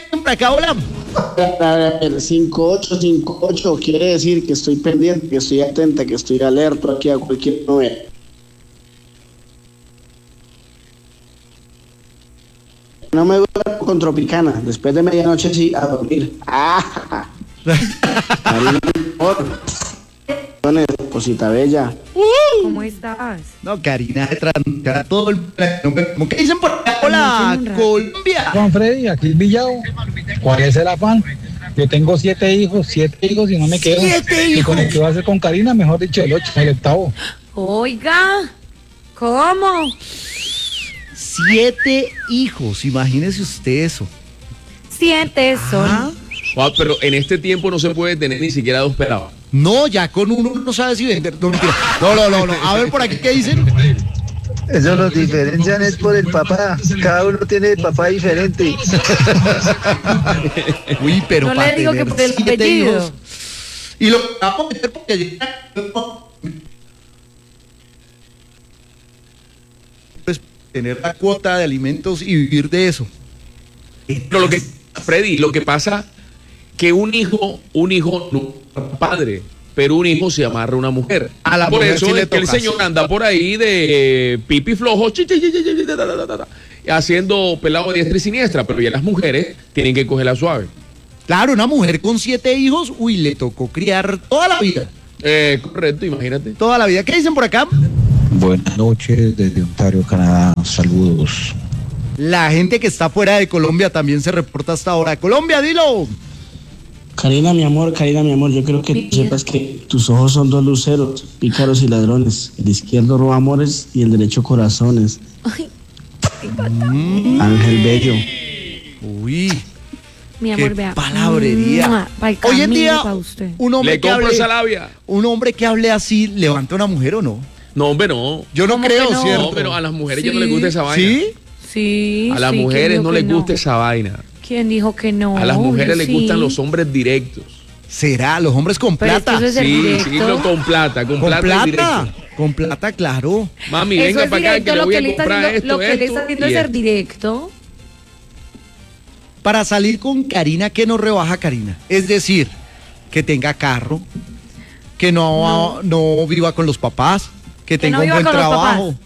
Siempre acá, hola. A ver, 5858 quiere decir que estoy pendiente, que estoy atenta, que estoy alerta aquí a cualquier novedad. No me duermo con Tropicana, después de medianoche sí, a dormir. Cosita bella. ¿Cómo estás? No, Karina, de trancar todo el ¿cómo que dicen por acá? Hola, Colombia. Juan Freddy, aquí el Villado. ¿Cuál es el afán? Yo tengo 7 hijos y no me quedo. 7 hijos. Y con el que va a hacer con Karina, mejor dicho, el octavo. Oiga, ¿cómo? 7 hijos, imagínese usted eso. 7 son. Wow, pero en este tiempo no se puede tener ni siquiera 2 pelados. No, ya con uno no sabe si vender. No, mentira. No. A ver por aquí, ¿qué dicen? Eso los diferencian es por el papá. Cada uno tiene el papá diferente. Uy, pero No para le digo que tener por el 7 apellido. hijos. Y lo va a meter porque pues tener la cuota de alimentos y vivir de eso. Pero Freddy, lo que pasa que un hijo no es padre, pero un hijo se amarra a una mujer. A la por mujer eso sí le es que el toca, señor anda por ahí de pipi flojo, haciendo pelado a diestra y siniestra, pero ya las mujeres tienen que cogerla suave. Claro, una mujer con 7 hijos, uy, le tocó criar toda la vida. Correcto, imagínate. Toda la vida. ¿Qué dicen por acá? Buenas noches desde Ontario, Canadá. Saludos. La gente que está fuera de Colombia también se reporta hasta ahora. Colombia, dilo. Karina, mi amor, yo creo que tú sepas que tus ojos son 2 luceros, pícaros y ladrones. El izquierdo roba amores y el derecho corazones. Ay, Ángel bello. Uy, mi amor, qué vea. palabrería. Pa'l Hoy en día, camino pa' usted. un hombre Le que compro hable, esa labia. un hombre que hable así, ¿levanta a una mujer o no? No, hombre, no. Yo no ¿Cómo creo, que no? ¿cierto? No, pero a las mujeres ya no Sí. les gusta esa vaina. ¿Sí? Sí. A las sí, ¿quién mujeres dijo no que les gusta esa vaina. ¿Quién dijo que no? A las mujeres les Sí. gustan los hombres directos. ¿Será? Los hombres con Pero es que plata. eso es el Sí, directo. no, con plata Con y plata. directo. Con plata, claro. Mami, Eso venga es para acá directo, que le lo voy que a él está comprar haciendo, esto, lo que él está esto haciendo y es ser esto. directo. Para salir con Karina, ¿qué nos rebaja Karina? Es decir, que tenga carro, que no viva con los papás, que tenga no un viva buen con los trabajo. papás.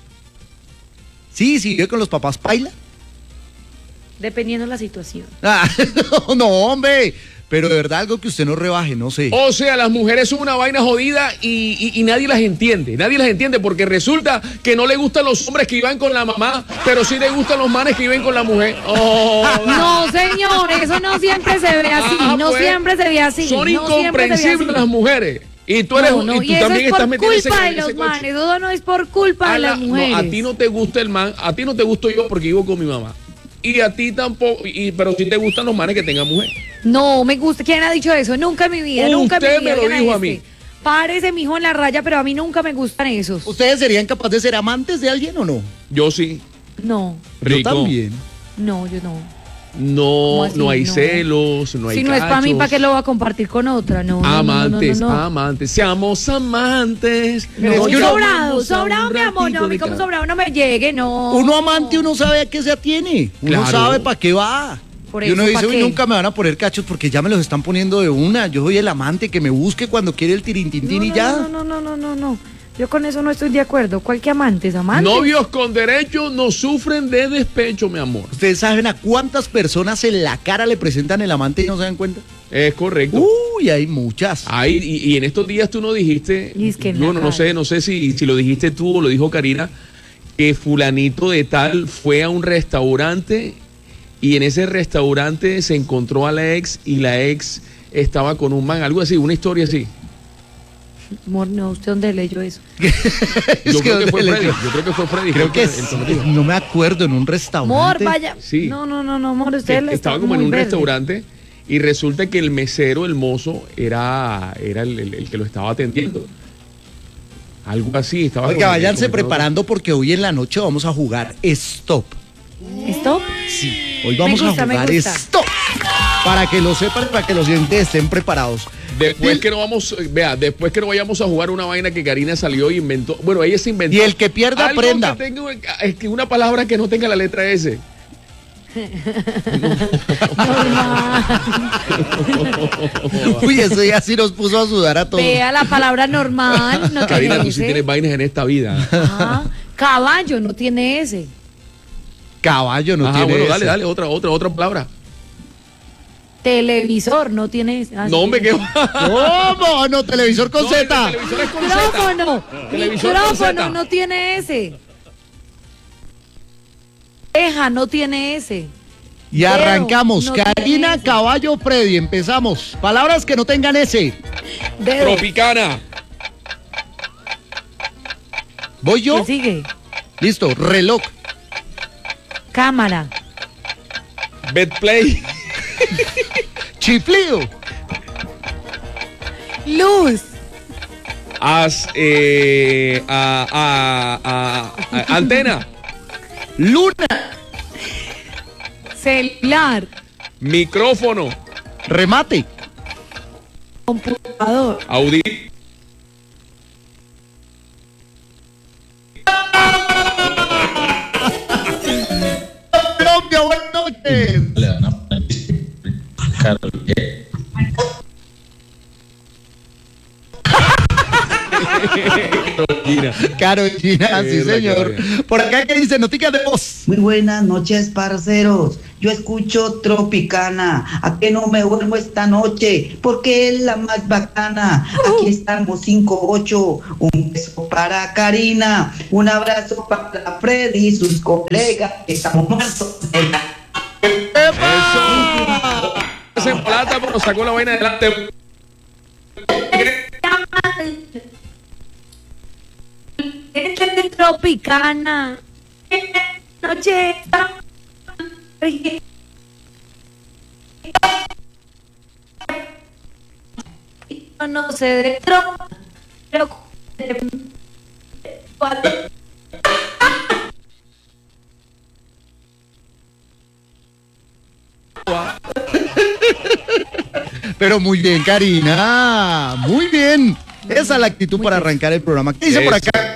Sí, vive con los papás, paila. Dependiendo de la situación. Ah, no, hombre. Pero de verdad algo que usted no rebaje, no sé. O sea, las mujeres son una vaina jodida y nadie las entiende. Nadie las entiende porque resulta que no le gustan los hombres que vivan con la mamá, pero sí le gustan los manes que viven con la mujer. Oh, No, señor, eso no siempre se ve así. No pues, siempre se ve así. son no siempre se ve incomprensibles así. las mujeres. Y tú eres No, y y tú eso también es estás por metido culpa de en los ese coche. manes. Eso no es por culpa de las mujeres. No, a ti no te gusta el man, a ti no te gusto yo porque vivo con mi mamá. Y a ti tampoco, pero sí te gustan los manes que tengan mujer. No, me gusta. ¿Quién ha dicho eso? Nunca en mi vida, nunca en Usted mi vida. me lo ¿Quién dijo a este? mí. Párese, mijo, en la raya, pero a mí nunca me gustan esos. ¿Ustedes serían capaces de ser amantes de alguien o no? Yo sí. No, Rico. Yo también. no, yo no. No, ¿Cómo así? no hay No. celos, no hay Si no es para mí, cachos. ¿para qué lo voy a compartir con otra? No, Amantes, no. amantes, seamos amantes. No, Es que uno- sobrado, mi amor, no, a mí como sobrado no me llegue, no. Uno amante, uno sabe a qué se atiene. Uno Claro. sabe para qué va. Por Y uno eso, dice, ¿pa' uy, qué? nunca me van a poner cachos porque ya me los están poniendo de una. Yo soy el amante que me busque cuando quiere el tirintintín y ya. No. Yo con eso no estoy de acuerdo. ¿Cuál que amantes? ¿Amantes? Novios con derechos no sufren de despecho, mi amor. ¿Ustedes saben a cuántas personas en la cara le presentan el amante y no se dan cuenta? Es correcto. Uy, hay muchas. Ay, y en estos días tú no dijiste, Y es que en la bueno, no cara. sé si lo dijiste tú o lo dijo Karina, que fulanito de tal fue a un restaurante y en ese restaurante se encontró a la ex y la ex estaba con un man, algo así, una historia así. Amor, no, ¿usted dónde leyó eso? Yo creo que ¿dónde fue le- Freddy, yo creo que fue Freddy. Creo que el es, cometido. no me acuerdo, en un restaurante. Amor, vaya. Sí. No, amor, usted le Estaba está como en muy un verde. restaurante y resulta que el mesero, el mozo, era el que lo estaba atendiendo. Algo así. Estaba Oiga, como- váyanse como- preparando porque hoy en la noche vamos a jugar Stop. ¿Stop? Sí, hoy vamos gusta, a me jugar gusta. Stop. Para que lo sepan, para que los oyentes estén preparados. Después que no vamos, vea, después que no vayamos a jugar una vaina que Karina salió y inventó. Bueno, ella se inventó. Y el que pierda, algo aprenda. Que tenga, es que una palabra que no tenga la letra S. Normal. Uy, eso ya sí nos puso a sudar a todos. Vea la palabra normal. No Karina, tiene tú sí ese. tienes vainas en esta vida. Ajá. Caballo no tiene ese. Caballo no Ajá, tiene bueno, ese. dale, otra palabra. Televisor no tiene ese. Ah, No, sí. hombre, ¿qué? ¿Cómo? No, televisor con No, Z. el televisor es con Z. Micrófono. Televisor con Micrófono Z. no tiene ese. Ceja no tiene ese. Y arrancamos. no tiene Karina, ese. Caballo, Freddy. Empezamos. Palabras que no tengan ese. Dedo. Tropicana. ¿Voy yo? ¿Qué sigue? Listo. Reloj. Cámara. Betplay. Chiflido. Luz. Antena. Luna. Celular. Micrófono. Remate. Computador. Audi. Colombia, buenas noches. Carolina, sí, Es la señor. Carolina. Por acá que dice noticias de voz. Muy buenas noches, parceros. Yo escucho Tropicana. ¿A qué no me duermo esta noche? Porque es la más bacana. Aquí estamos 5-8. Un beso para Karina. Un abrazo para Freddy y sus colegas. Estamos muertos. Eso. Se en plata, pero sacó la vaina adelante. Tropicana. Noche. No sé de pero Pero muy bien, Karina. Muy bien. Esa es la actitud para arrancar el programa. ¿Qué dice por Eso. acá?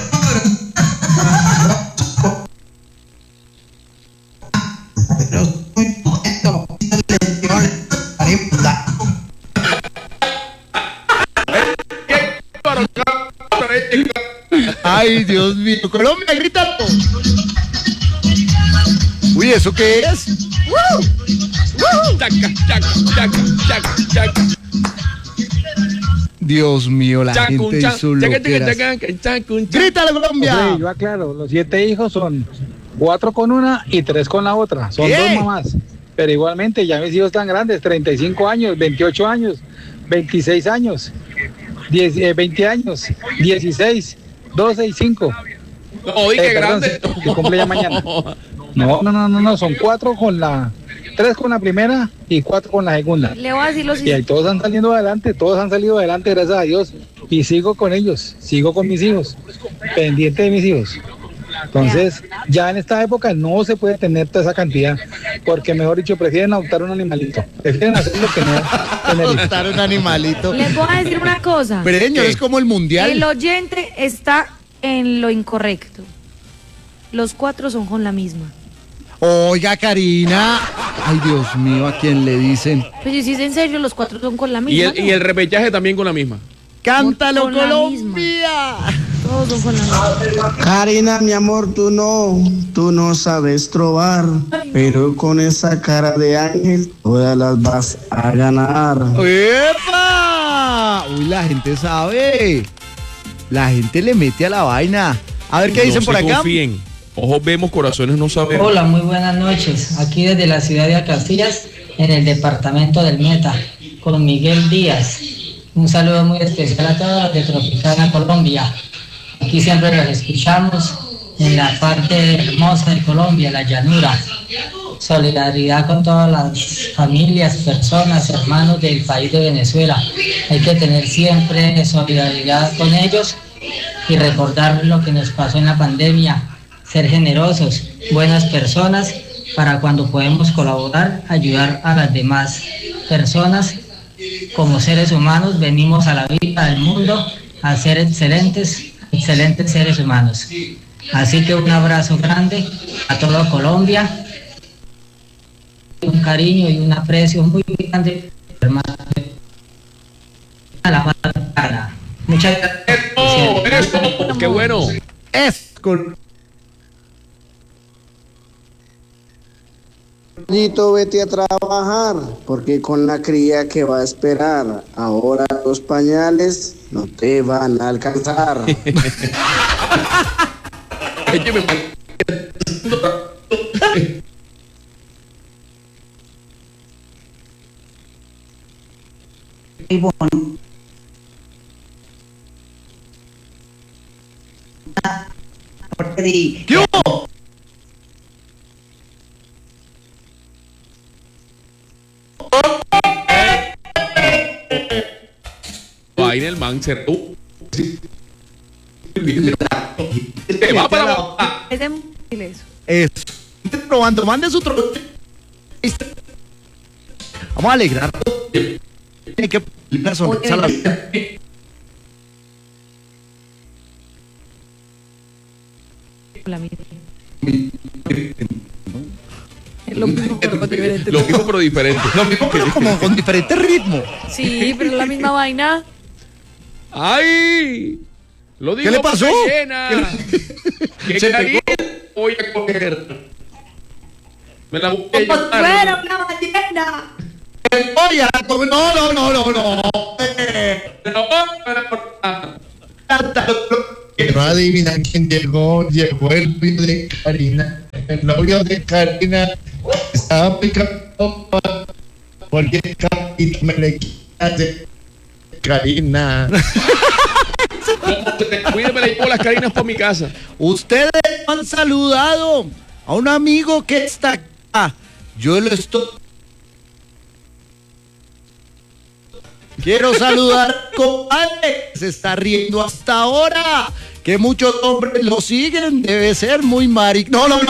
Ay, Dios mío. Colombia, gritando. Uy, ¿eso qué es? Chaca, chaca, chaca, chaca, chaca. Dios mío, la Chacun, gente chac, y su chaca, loqueras. chaca, chaca, chacun, chac. ¡Grítale, Colombia! Ok, yo aclaro, los 7 hijos son 4 con una y 3 con la otra. Son ¿Qué? 2 mamás. Pero igualmente ya mis hijos están grandes, 35 años, 28 años, 26 años, 20 años, 16, 12 y 5. No, di que Perdón, grande. que cumple ya mañana. No, son 4 con la... 3 con la primera y 4 con la segunda. le voy a decir lo Y ahí siguiente. todos han salido adelante, gracias a Dios. Y sigo con ellos, sigo con mis hijos, pendiente de mis hijos. Entonces, ya en esta época no se puede tener toda esa cantidad, porque mejor dicho, prefieren adoptar un animalito. Prefieren hacer lo que no tener hijos. Adoptar un animalito. Les voy a decir una cosa. Pero señor, ¿Qué? es como el mundial. El oyente está en lo incorrecto. Los 4 son con la misma. Oiga, Karina. Ay, Dios mío, ¿a quién le dicen? Pues si es en serio, los 4 son con la Y misma. el repechaje también con la misma. ¡Cántalo, Con la Colombia! Todos son con la misma. Karina, mi amor, tú no sabes trobar, pero con esa cara de ángel todas las vas a ganar. ¡Epa! Uy, la gente sabe. La gente le mete a la vaina. A ver qué dicen No por se acá. confíen. Ojos vemos, corazones no sabemos. Hola, muy buenas noches. Aquí desde la ciudad de Alcacías, en el departamento del Meta, con Miguel Díaz. Un saludo muy especial a todos los de Tropicana, Colombia. Aquí siempre los escuchamos en la parte hermosa de Colombia, la llanura. Solidaridad con todas las familias, personas, hermanos del país de Venezuela. Hay que tener siempre solidaridad con ellos y recordar lo que nos pasó en la pandemia. Ser generosos, buenas personas, para cuando podemos colaborar, ayudar a las demás personas. Como seres humanos venimos a la vida del mundo a ser excelentes seres humanos. Así que un abrazo grande a toda Colombia. un cariño y un aprecio muy grande a la más bacana. Muchas gracias. ¡Eso! ¡Qué bueno! Es con... Niñito, vete a trabajar, porque con la cría que va a esperar, ahora los pañales no te van a alcanzar. Y bueno. ¿Qué hubo? Vaina el man se... Se va para la boca. Es de móvil eso. Eso. Probando, mande su trozo. Vamos a alegrar. Tiene que personalizar a la vida. La misma. Lo mismo, pero con diferente. Lo mismo pero diferente. Lo mismo, pero como con diferente ritmo. Sí, pero es la misma vaina. ¡Ay! Lo digo ¿Qué le pasó? ¿Qué Se cariño voy a coger? Me la voy a llevar. ¡Fuera una ballena! Oye, no. No adivinan quién llegó. Llegó el novio de Karina. El novio de Karina estaba picando porque el capito me le quita de Karina. Cuídeme, le llevo las carinas para mi casa. Ustedes han saludado a un amigo que está acá. Yo lo estoy... Quiero saludar, compadre. Se está riendo hasta ahora. Que muchos hombres lo siguen. Debe ser muy maric. No. Un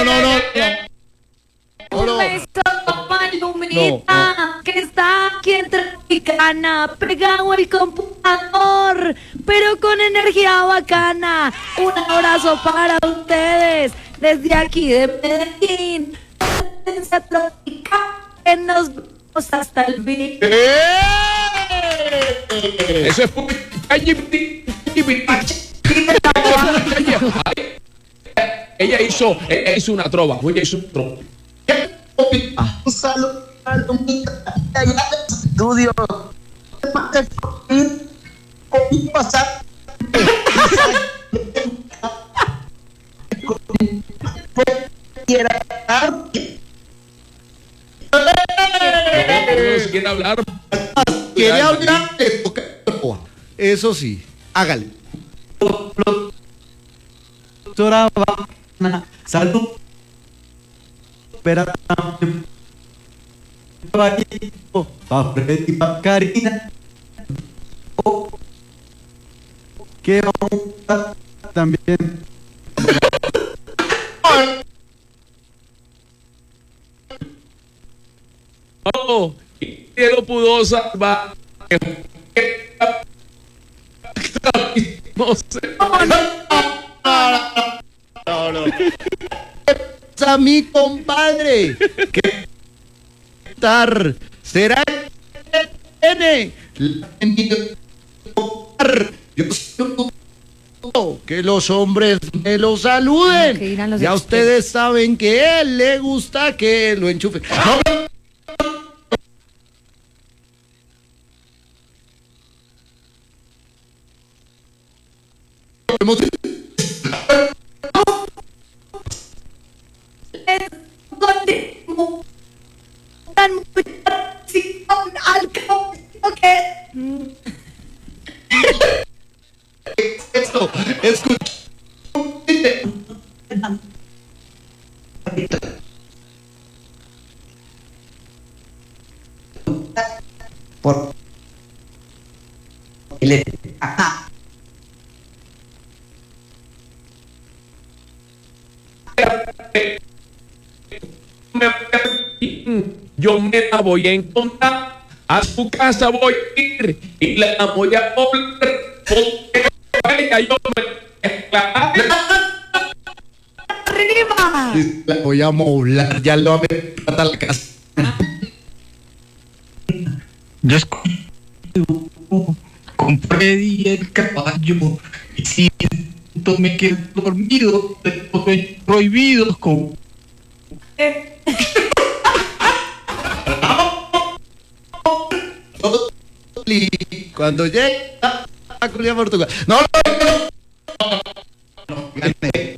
beso para Lumita, que está aquí en Tropicana, pegado al computador, pero con energía bacana. Un abrazo para ustedes desde aquí de Medellín. Tropicana, que nos vemos hasta el fin. Eso es ella hizo una trova. Ella hizo un trova. Un saludo al estudio. No se quiere hablar. ¿Quiere hablar? Eso sí, hágale. Doctora salud. Espera. Pa Freddy, pa Karina. Que vamos también. No, y lo pudo salvar. No sé. No. A mi compadre. ¿Qué estar? ¿Será N? Que los hombres me lo saluden. Que dirán los Ya expertos. ustedes saben que a él le gusta que lo enchufe. No. Esto, escucha. Por ajá. Yo me la voy a encontrar, a su casa voy a ir y la voy a poblar, porque ella yo me ¡Arriba! La voy a moblar, ya lo a la casa. Yo escucho con Freddy el caballo y siento me quedo dormido, estoy prohibido con... Cuando llega a Julia Portugal. No, gané.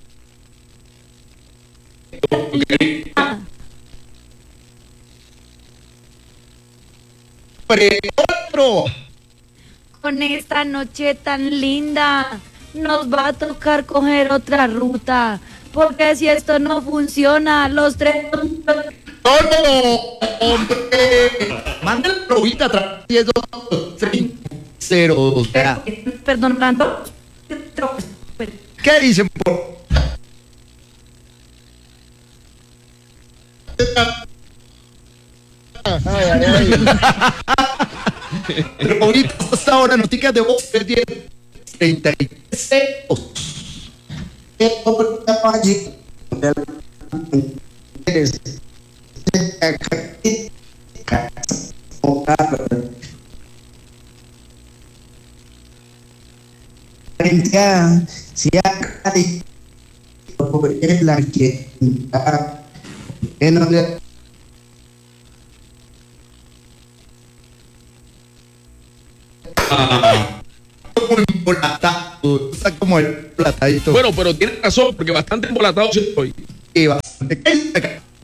Otro. Con esta noche tan linda, nos va a tocar coger otra ruta. Porque si esto no funciona, los tres... No, hombre. Manda la probita atrás. 10, 2, 3, 0. Perdón, Brando. ¿Qué dicen por? Probita hasta ahora, noticias de voz 33 Si es la que no le como embolatado, está como el platadito. Bueno, pero tiene razón, porque bastante embolatado sí estoy. Y bastante.